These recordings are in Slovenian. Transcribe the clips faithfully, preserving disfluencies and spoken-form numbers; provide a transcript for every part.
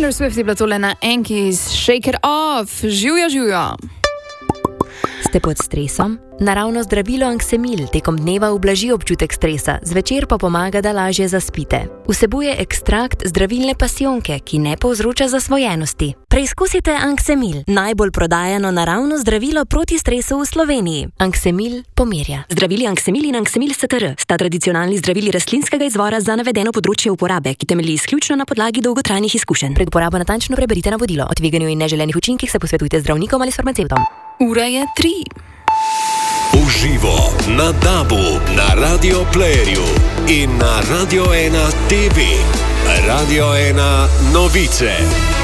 Taylor Swift je bila tole na enki z Shake It Off. Živjo, živjo. Ste pod stresom? Naravno zdravilo Anksemil tekom dneva ublaži občutek stresa, zvečer pa pomaga, da lažje zaspite. Vsebuje ekstrakt zdravilne pasijonke, ki ne povzroča zasvojenosti. Preizkusite Anksemil, najbolj prodajano naravno zdravilo proti stresu v Sloveniji. Anksemil pomirja. Zdravili Anksemil in Anksemil S T R sta tradicionalni zdravili rastlinskega izvora za navedeno področje uporabe, ki temelji izključno na podlagi dolgotrajnih izkušenj. Pred uporabo natančno preberite navodilo. O tveganju in neželenih učinkih se posvetujte z zdravnikom ali s farmacevtom. Ura je tri. Uživo na DAB-u, na Radio Playerju in na Radio ena T V. Radio ena novice.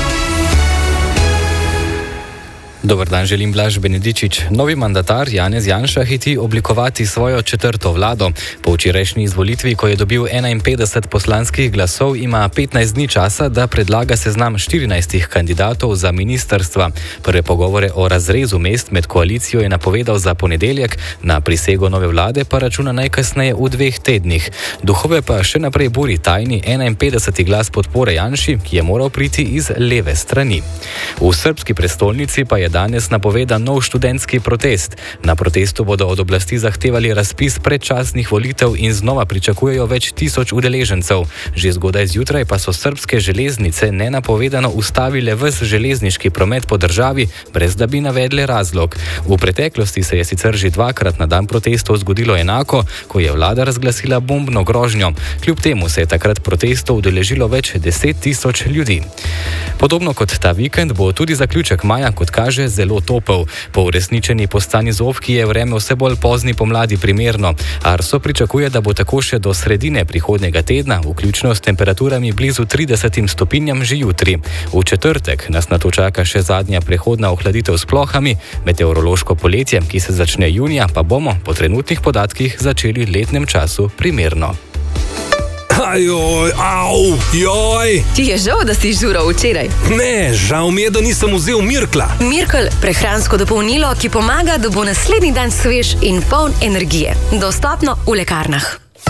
Dobar dan, želim Blaž Benedičič. Novi mandatar Janez Janša hiti oblikovati svojo četrto vlado. Po včerajšnji izvolitvi, ko je dobil enainpetdeset poslanskih glasov, ima petnajst dni časa, da predlaga seznam štirinajstih kandidatov za ministrstva. Prve pogovore o razrezu mest med koalicijo je napovedal za ponedeljek, na prisego nove vlade pa računa najkasneje v dveh tednih. Duhove pa še naprej buri tajni enainpetdeseti glas podpore Janši, ki je moral priti iz leve strani. V srbski prestolnici pa je danes napovedan nov študentski protest. Na protestu bodo od oblasti zahtevali razpis predčasnih volitev in znova pričakujejo več tisoč udeležencev. Že zgodaj zjutraj pa so srbske železnice nenapovedano ustavile ves železniški promet po državi, brez da bi navedle razlog. V preteklosti se je sicer že dvakrat na dan protestov zgodilo enako, ko je vlada razglasila bombno grožnjo. Kljub temu se je takrat protestov udeležilo več deset tisoč ljudi. Podobno kot ta vikend bo tudi zaključek maja, kot kaže, zelo topel. Po uresničeni postani zofki je vreme vse bolj pozni pomladi primerno. Arso pričakuje, da bo tako še do sredine prihodnjega tedna, vključno s temperaturami blizu tridesetim stopinjam že jutri. V četrtek nas nato čaka še zadnja prehodna ohladitev s plohami, meteorološko poletje, ki se začne junija, pa bomo po trenutnih podatkih začeli letnem času primerno. Ajoj, au, joj. Ti je žal, da si žural včeraj? Ne, žal mi je, da nisem vzel Mirkla. Mirkl, prehransko dopolnilo, ki pomaga, da bo naslednji dan svež in poln energije. Dostopno v lekarnah.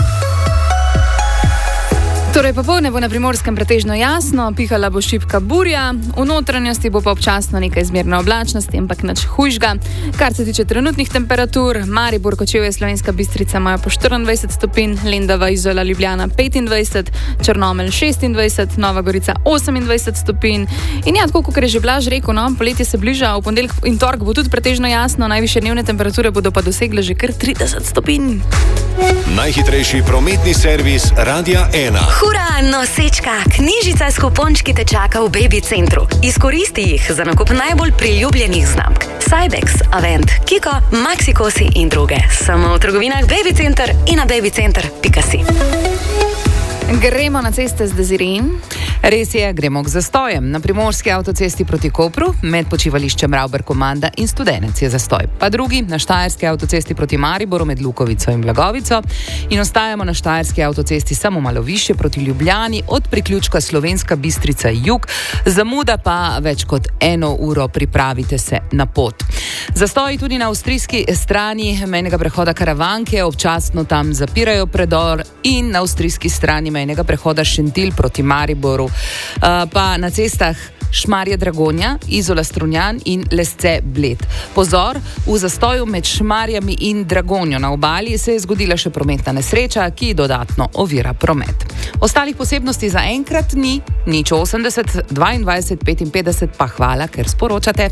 Torej, popoldne bo na Primorskem pretežno jasno, pihala bo šibka burja, v notranjosti bo pa občasno nekaj zmerne oblačnosti, ampak nič hujšga. Kar se tiče trenutnih temperatur, Maribor, Kočevje, Slovenska Bistrica imajo po štiriindvajset stopinj, Lendava, Izola, Ljubljana petindvajset, Črnomelj šestindvajset, Nova Gorica osemindvajset stopinj. In ja, tako kot je že Blaž rekel, no, poletje se bliža, v ponedeljek in torek bo tudi pretežno jasno, najvišje dnevne temperature bodo pa dosegle že kar trideset stopinj. Najhitrejši prometni servis Radia ena. Hura, nosečka, knjižica s kupončki te čaka v Baby centru. Izkoristi jih za nakup najbolj priljubljenih znamk. Cybex, Avent, Kiko, Maxikosi in druge. Samo v trgovinah Baby Center in na babycenter pika si. Gremo na ceste z Dezirin. Res je, gremo k zastojem. Na primorski avtocesti proti Kopru, med počivališčem Ravber-Komanda in Studenec je zastoj. Pa drugi na štajerski avtocesti proti Mariboru med Lukovico in Blagovico. In ostajamo na štajerski avtocesti samo malo više proti Ljubljani od priključka Slovenska Bistrica jug. Zamuda pa več kot eno uro, pripravite se na pot. Zastoji tudi na avstrijski strani mejnega prehoda Karavanke, občasno tam zapirajo predor, in na avstrijski strani mejnega prehoda Šentilj proti Mariboru, uh, pa na cestah Šmarje Dragonja, Izola Strunjan in Lesce Bled. Pozor, v zastoju med Šmarjami in Dragonjo na obali se je zgodila še prometna nesreča, ki dodatno ovira promet. Ostalih posebnosti za enkrat ni, nič osemdeset, dvaindvajset, petinpetdeset pa hvala, ker sporočate.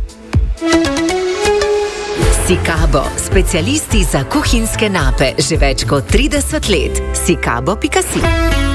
Sikabo, specialisti za kuhinjske nape, že več kot trideset let. sikabo pika si.